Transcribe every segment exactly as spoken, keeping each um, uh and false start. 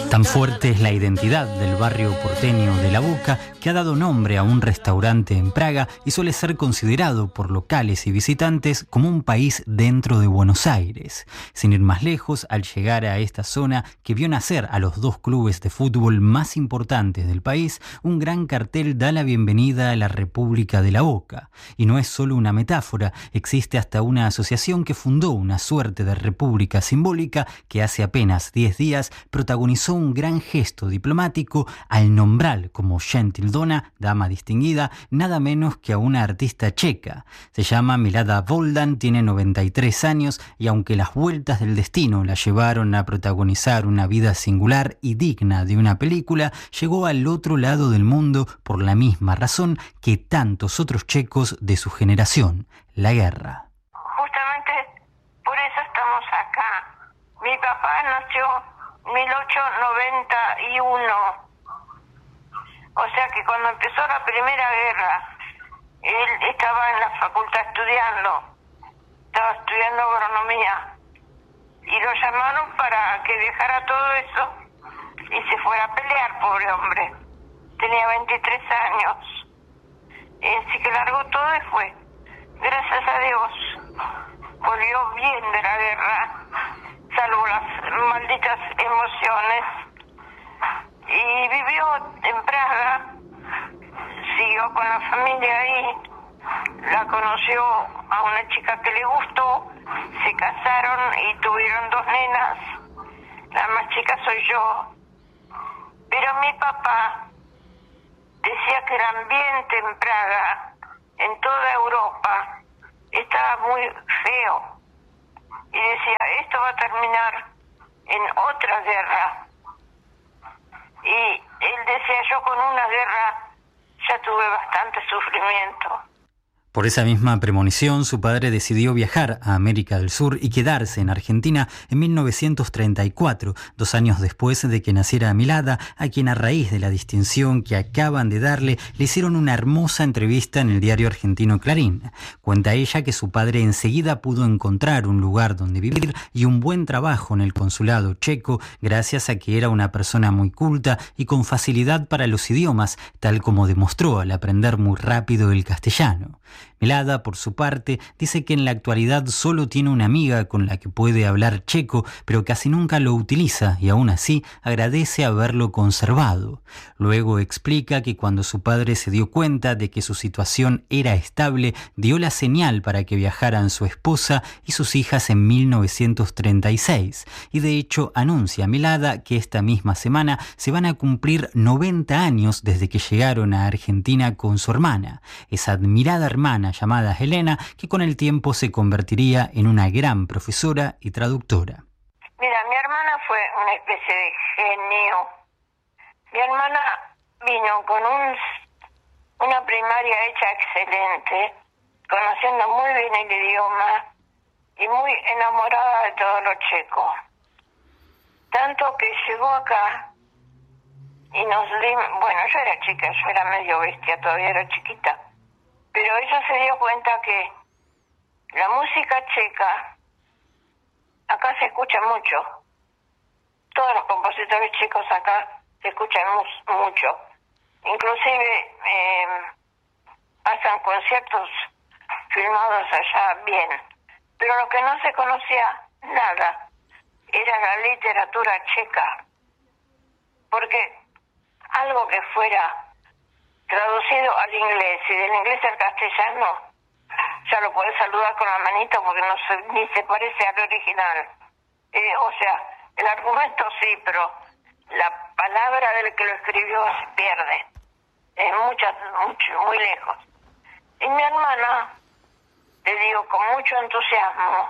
Tan fuerte es la identidad del barrio porteño de La Boca que ha dado nombre a un restaurante en Praga y suele ser considerado por locales y visitantes como un país dentro de Buenos Aires. Sin ir más lejos, al llegar a esta zona que vio nacer a los dos clubes de fútbol más importantes del país, un gran cartel da la bienvenida a la República de La Boca. Y no es solo una metáfora, existe hasta una asociación que fundó una suerte de república simbólica que hace apenas diez días protagonizó un gran gesto diplomático al nombrar como Gentildona, dama distinguida, nada menos que a una artista checa. Se llama Milada Bohdan, tiene noventa y tres años y aunque las vueltas del destino la llevaron a protagonizar una vida singular y digna de una película, llegó al otro lado del mundo por la misma razón que tantos otros checos de su generación, la guerra. Justamente por eso estamos acá. Mi papá nació en mil ochocientos noventa y uno, o sea que cuando empezó la Primera Guerra, él estaba en la facultad estudiando, estaba estudiando agronomía, y lo llamaron para que dejara todo eso y se fuera a pelear, pobre hombre. Tenía veintitrés años, y así que largó todo y fue. Gracias a Dios, volvió bien de la guerra, salvo las malditas emociones, y vivió en Praga, siguió con la familia ahí, la conoció a una chica que le gustó, se casaron y tuvieron dos nenas, la más chica soy yo. Pero mi papá decía que el ambiente en Praga, en toda Europa, estaba muy feo. Y decía, esto va a terminar en otra guerra. Y él decía, yo con una guerra ya tuve bastante sufrimiento. Por esa misma premonición, su padre decidió viajar a América del Sur y quedarse en Argentina en mil novecientos treinta y cuatro, dos años después de que naciera Milada, a quien a raíz de la distinción que acaban de darle, le hicieron una hermosa entrevista en el diario argentino Clarín. Cuenta ella que su padre enseguida pudo encontrar un lugar donde vivir y un buen trabajo en el consulado checo, gracias a que era una persona muy culta y con facilidad para los idiomas, tal como demostró al aprender muy rápido el castellano. Milada, por su parte, dice que en la actualidad solo tiene una amiga con la que puede hablar checo, pero casi nunca lo utiliza y aún así agradece haberlo conservado. Luego explica que cuando su padre se dio cuenta de que su situación era estable, dio la señal para que viajaran su esposa y sus hijas en mil novecientos treinta y seis. Y de hecho anuncia Milada que esta misma semana se van a cumplir noventa años desde que llegaron a Argentina con su hermana, esa admirada hermana llamada Helena, que con el tiempo se convertiría en una gran profesora y traductora. Mira, mi hermana fue una especie de genio. Mi hermana vino con un, una primaria hecha excelente, conociendo muy bien el idioma y muy enamorada de todo lo checo. Tanto que llegó acá y nos dimos, bueno, yo era chica, yo era medio bestia, todavía era chiquita. Pero ella se dio cuenta que la música checa acá se escucha mucho. Todos los compositores checos acá se escuchan mu- mucho. Inclusive eh, pasan conciertos filmados allá bien. Pero lo que no se conocía nada era la literatura checa. Porque algo que fuera traducido al inglés y del inglés al castellano, ya lo podés saludar con la manito porque no se, ni se parece al original. Eh, o sea, el argumento sí, pero la palabra del que lo escribió se pierde. Es mucha, mucho, muy lejos. Y mi hermana, te digo con mucho entusiasmo,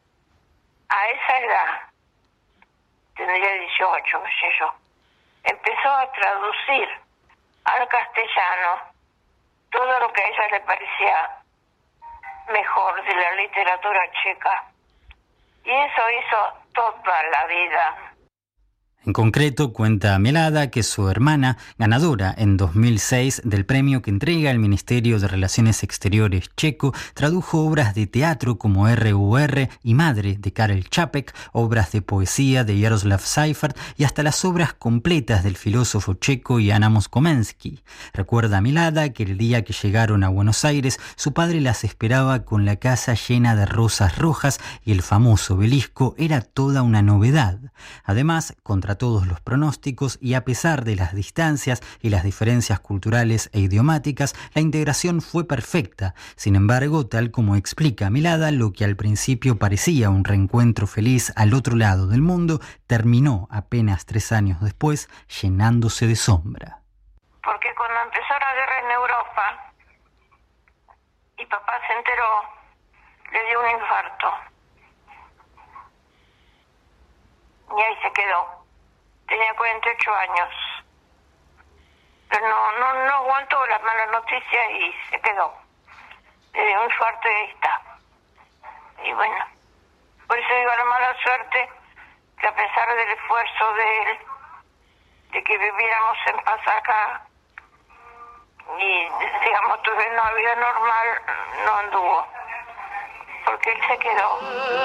a esa edad, tendría dieciocho, qué sé yo, empezó a traducir al castellano todo lo que a ella le parecía mejor de la literatura checa. Y eso hizo toda la vida. En concreto, cuenta Milada que su hermana, ganadora en dos mil seis del premio que entrega el Ministerio de Relaciones Exteriores checo, tradujo obras de teatro como R U R y Madre de Karel Čapek, obras de poesía de Jaroslav Seifert y hasta las obras completas del filósofo checo Jan Amos Komenský. Recuerda Milada que el día que llegaron a Buenos Aires, su padre las esperaba con la casa llena de rosas rojas y el famoso obelisco era toda una novedad. Además, contra todos los pronósticos y a pesar de las distancias y las diferencias culturales e idiomáticas, la integración fue perfecta. Sin embargo, tal como explica Milada, lo que al principio parecía un reencuentro feliz al otro lado del mundo, terminó apenas tres años después llenándose de sombra. Porque cuando empezó la guerra en Europa y papá se enteró, le dio un infarto. Y ahí se quedó. Tenía cuarenta y ocho años. Pero no, no, no aguantó las malas noticias y se quedó. Le dio un infarto y ahí está. Y bueno, por eso digo la mala suerte, que a pesar del esfuerzo de él, de que viviéramos en paz acá, y digamos tuve una vida normal, no anduvo. Porque él se quedó.